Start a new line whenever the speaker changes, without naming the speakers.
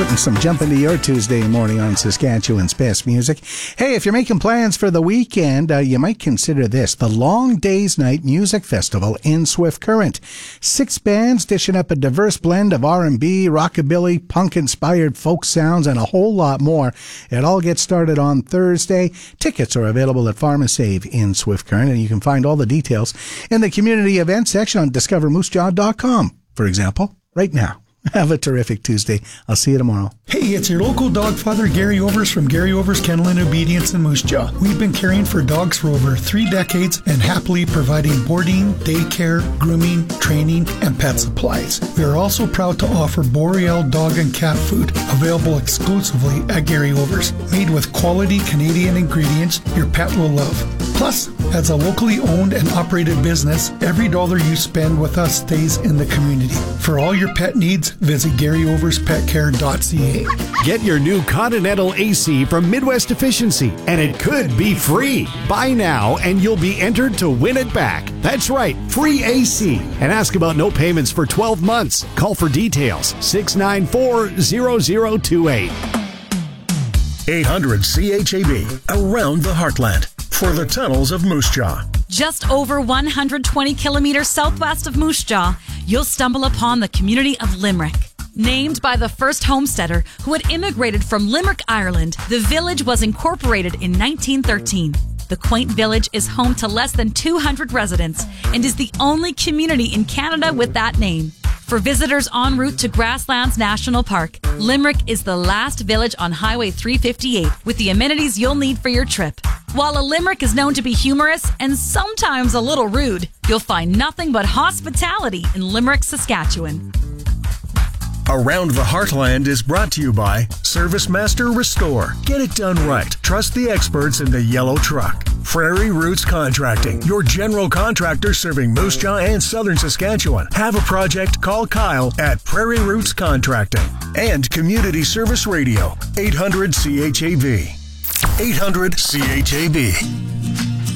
putting some jump into your Tuesday morning on Saskatchewan's best music. Hey, if you're making plans for the weekend, you might consider this, the Long Days Night Music Festival in Swift Current. 6 bands dishing up a diverse blend of R&B, rockabilly, punk-inspired folk sounds, and a whole lot more. It all gets started on Thursday. Tickets are available at PharmaSave in Swift Current, and you can find all the details in the community events section on discovermoosejaw.com, for example, right now. Have a terrific Tuesday. I'll see you tomorrow.
Hey, it's your local dog father, Gary Overs from Gary Overs Kennel and Obedience in Moose Jaw. We've been caring for dogs for over 3 decades and happily providing boarding, daycare, grooming, training, and pet supplies. We are also proud to offer Boreal dog and cat food available exclusively at Gary Overs. Made with quality Canadian ingredients your pet will love. Plus, as a locally owned and operated business, every dollar you spend with us stays in the community. For all your pet needs, visit GaryOversPetCare.ca.
Get your new Continental AC from Midwest Efficiency, and it could be free. Buy now, and you'll be entered to win it back. That's right, free AC. And ask about no payments for 12 months. Call for details, 694-0028.
800 CHAB, around the heartland, for the tunnels of Moose Jaw.
Just over 120 kilometers southwest of Moose Jaw, you'll stumble upon the community of Limerick. Named by the first homesteader who had immigrated from Limerick, Ireland, the village was incorporated in 1913. The quaint village is home to less than 200 residents and is the only community in Canada with that name. For visitors en route to Grasslands National Park, Limerick is the last village on Highway 358 with the amenities you'll need for your trip. While a Limerick is known to be humorous and sometimes a little rude, you'll find nothing but hospitality in Limerick, Saskatchewan.
Around the Heartland is brought to you by Service Master Restore. Get it done right. Trust the experts in the yellow truck. Prairie Roots Contracting, your general contractor serving Moose Jaw and Southern Saskatchewan. Have a project? Call Kyle at Prairie Roots Contracting. And Community Service Radio, 800 CHAB. 800 CHAB.